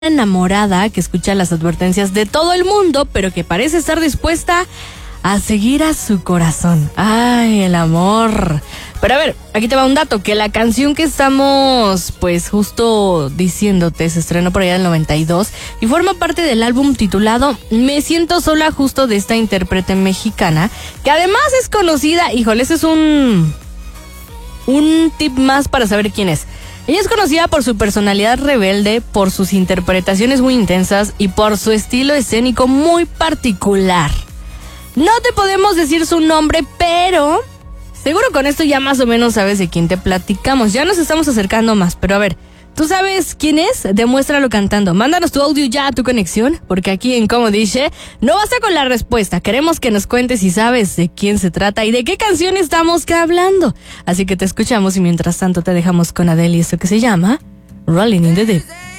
enamorada que escucha las advertencias de todo el mundo, pero que parece estar dispuesta a seguir a su corazón. ¡Ay, el amor! Pero a ver, aquí te va un dato, que la canción que estamos pues justo diciéndote se estrenó por allá en el 92 y forma parte del álbum titulado Me Siento Sola, justo de esta intérprete mexicana, que además es conocida, híjole, ese es un tip más para saber quién es. Ella es conocida por su personalidad rebelde, por sus interpretaciones muy intensas y por su estilo escénico muy particular. No te podemos decir su nombre, pero seguro con esto ya más o menos sabes de quién te platicamos. Ya nos estamos acercando más, pero a ver, ¿tú sabes quién es? Demuéstralo cantando. Mándanos tu audio ya a tu conexión, porque aquí en Como Dice no basta con la respuesta. Queremos que nos cuentes si sabes de quién se trata y de qué canción estamos hablando. Así que te escuchamos y mientras tanto te dejamos con Adele y esto que se llama Rolling in the Deep.